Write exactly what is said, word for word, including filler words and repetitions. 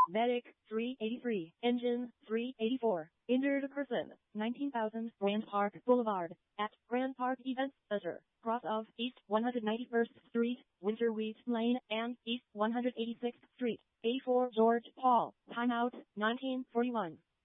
Medic, three eighty-three. Engine, three eighty-four. Injured person, nineteen thousand. Grand Park Boulevard, at Grand Park Event Center, cross of East one hundred ninety-first Street, Winterwheat Lane, and East one hundred eighty-sixth Street. A four George Paul. Timeout, nineteen forty-one.